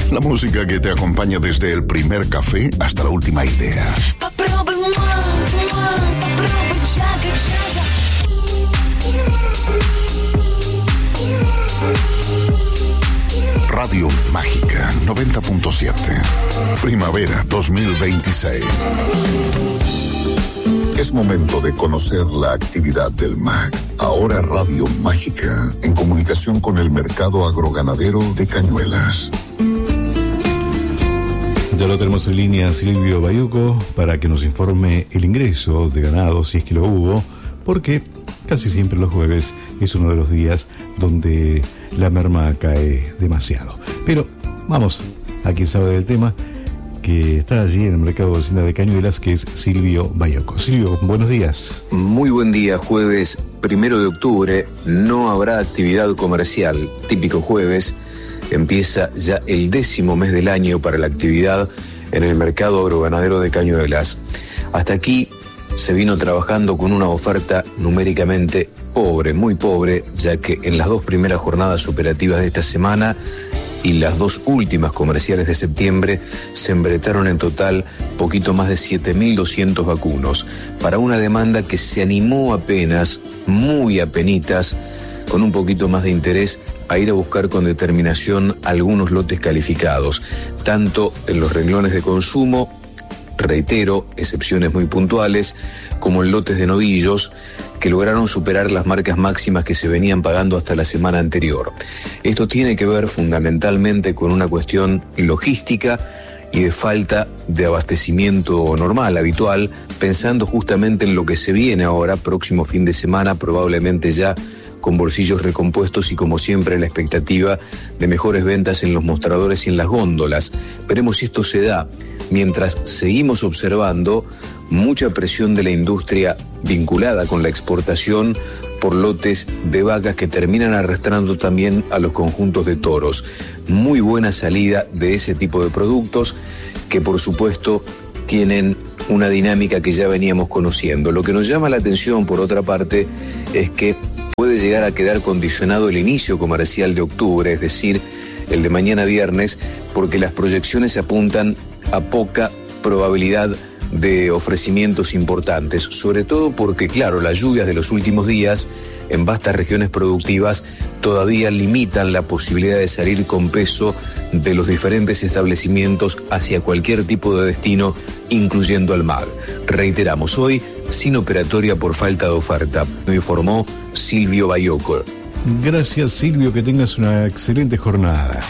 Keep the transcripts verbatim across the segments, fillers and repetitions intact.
La música que te acompaña desde el primer café hasta la última idea. Radio Mágica noventa punto siete. Primavera dos mil veintiséis. Es momento de conocer la actividad del M A C. Ahora Radio Mágica, en comunicación con el mercado agroganadero de Cañuelas. Ya lo tenemos en línea Silvio Baiuco para que nos informe el ingreso de ganado, si es que lo hubo, porque casi siempre los jueves es uno de los días donde la merma cae demasiado. Pero vamos a quien sabe del tema, que está allí en el mercado de vecina de Cañuelas, que es Silvio Baiuco. Silvio, buenos días. Muy buen día. Jueves primero de octubre, no habrá actividad comercial. Típico jueves, empieza ya el décimo mes del año para la actividad en el mercado agroganadero de Cañuelas. Hasta aquí se vino trabajando con una oferta numéricamente pobre, muy pobre, ya que en las dos primeras jornadas operativas de esta semana y las dos últimas comerciales de septiembre se embretaron en total poquito más de siete mil doscientos vacunos, para una demanda que se animó apenas, muy apenitas, con un poquito más de interés a ir a buscar con determinación algunos lotes calificados, tanto en los renglones de consumo, reitero, excepciones muy puntuales, como en lotes de novillos, que lograron superar las marcas máximas que se venían pagando hasta la semana anterior. Esto tiene que ver fundamentalmente con una cuestión logística y de falta de abastecimiento normal, habitual, pensando justamente en lo que se viene ahora, próximo fin de semana, probablemente ya con bolsillos recompuestos y, como siempre, la expectativa de mejores ventas en los mostradores y en las góndolas. Veremos si esto se da, mientras seguimos observando mucha presión de la industria vinculada con la exportación por lotes de vacas que terminan arrastrando también a los conjuntos de toros. Muy buena salida de ese tipo de productos que, por supuesto, tienen una dinámica que ya veníamos conociendo. Lo que nos llama la atención, por otra parte, es que puede llegar a quedar condicionado el inicio comercial de octubre, es decir, el de mañana viernes, porque las proyecciones apuntan a poca probabilidad de ofrecimientos importantes, sobre todo porque, claro, las lluvias de los últimos días en vastas regiones productivas todavía limitan la posibilidad de salir con peso de los diferentes establecimientos hacia cualquier tipo de destino, incluyendo al mar. Reiteramos, hoy sin operatoria por falta de oferta, me informó Silvio Baiuco. Gracias, Silvio, que tengas una excelente jornada.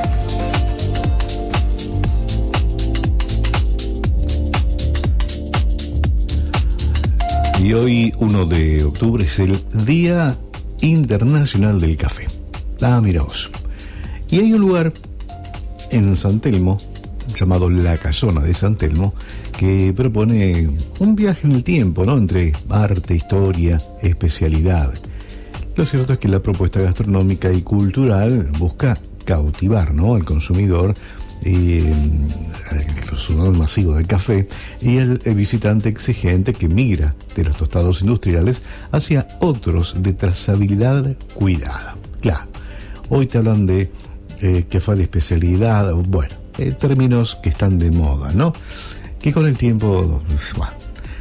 Y hoy, uno de octubre, es el Día Internacional del Café. Ah, mira vos. Y hay un lugar en San Telmo, llamado La Casona de San Telmo, que propone un viaje en el tiempo, ¿no? Entre arte, historia, especialidad. Lo cierto es que la propuesta gastronómica y cultural busca cautivar, ¿no?, al consumidor, eh, el consumidor masivo del café y el, el visitante exigente que migra de los tostados industriales hacia otros de trazabilidad cuidada. Claro, hoy te hablan de eh, café de especialidad, bueno, eh, términos que están de moda, ¿no?, que con el tiempo, bueno.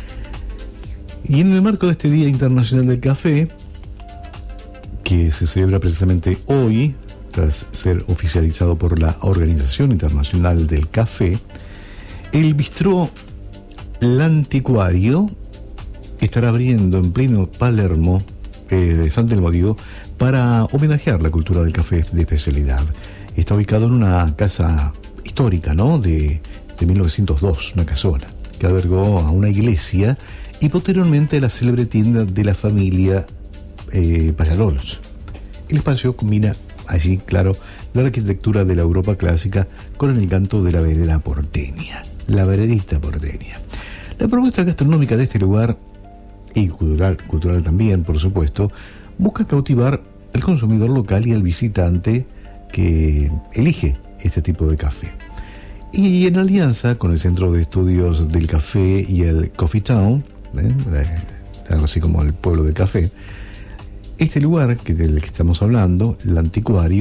Y en el marco de este Día Internacional del Café, que se celebra precisamente hoy, tras ser oficializado por la Organización Internacional del Café, el bistró L'Antiquario estará abriendo en pleno Palermo, eh, San Telmo, digo, para homenajear la cultura del café de especialidad. Está ubicado en una casa histórica, ¿no?, de, de mil novecientos dos, una casona, que albergó a una iglesia y posteriormente la célebre tienda de la familia eh, Pallarols. El espacio combina allí, claro, la arquitectura de la Europa clásica con el encanto de la vereda porteña, la veredita porteña. La propuesta gastronómica de este lugar, y cultural, cultural también, por supuesto, busca cautivar al consumidor local y al visitante que elige este tipo de café. Y en alianza con el Centro de Estudios del Café y el Coffee Town, ¿eh? algo así como el pueblo del café, este lugar que del que estamos hablando, el Anticuario,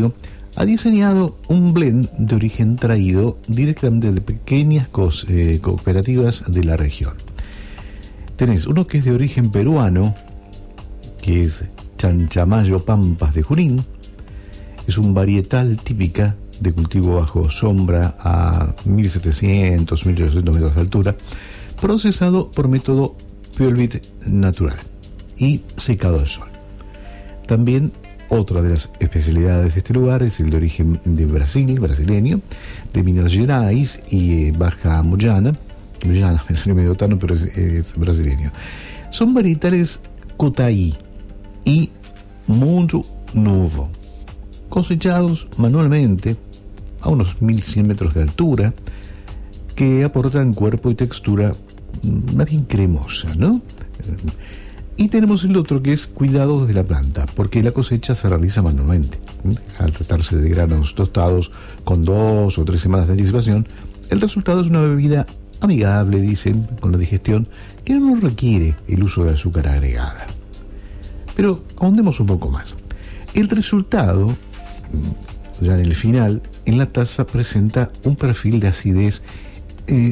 ha diseñado un blend de origen traído directamente de pequeñas co- eh, cooperativas de la región. Tenés uno que es de origen peruano, que es Chanchamayo Pampas de Junín. Es un varietal típica de cultivo bajo sombra a mil setecientos, mil ochocientos metros de altura, procesado por método Piorbit natural y secado al sol. También otra de las especialidades de este lugar es el de origen de Brasil, brasileño, de Minas Gerais y eh, Baja Moyana. Moyana, me sale medio tano, pero es, es brasileño. Son varietales Cotaí y Mundo Novo, cosechados manualmente a unos mil cien metros de altura, que aportan cuerpo y textura más bien cremosa, ¿no? Y tenemos el otro que es cuidados de la planta, porque la cosecha se realiza manualmente. Al tratarse de granos tostados con dos o tres semanas de anticipación, el resultado es una bebida amigable, dicen, con la digestión, que no requiere el uso de azúcar agregada. Pero ahondemos un poco más. El resultado, ya en el final, en la taza presenta un perfil de acidez eh,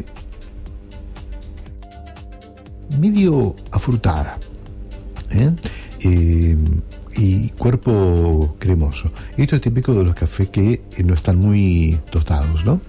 medio afrutada, ¿eh? Eh, y cuerpo cremoso. Esto es típico de los cafés que eh, no están muy tostados, ¿no?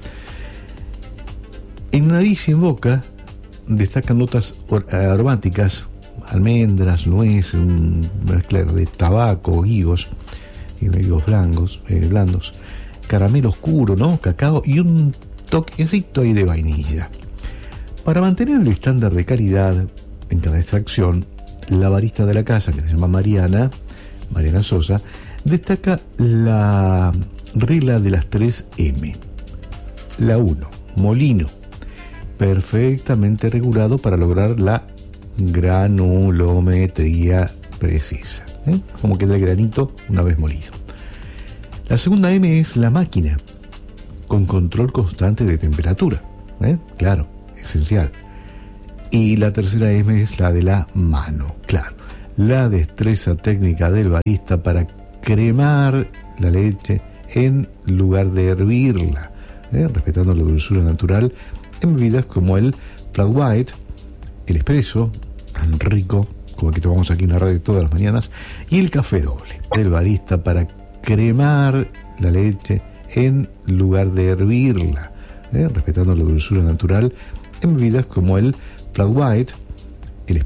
En nariz y en boca destacan notas aromáticas, almendras, nueces, un mezcla de tabaco, higos, higos blancos, eh, blandos, caramelo oscuro, ¿no? Cacao y un toquecito ahí de vainilla. Para mantener el estándar de calidad en cada extracción, la barista de la casa, que se llama Mariana, Mariana Sosa, destaca la regla de las tres M. La uno, molino, perfectamente regulado para lograr la granulometría precisa, ¿eh? Como queda el granito una vez molido. La segunda M es la máquina, con control constante de temperatura, ¿eh? Claro, esencial. Y la tercera M es la de la mano, claro, la destreza técnica del barista para cremar la leche en lugar de hervirla, ¿eh? Respetando la dulzura natural en bebidas como el flat white, el espresso, tan rico como el que tomamos aquí en la radio todas las mañanas, y el café doble del barista para cremar la leche en lugar de hervirla, ¿eh? Respetando la dulzura natural en bebidas como el flat white,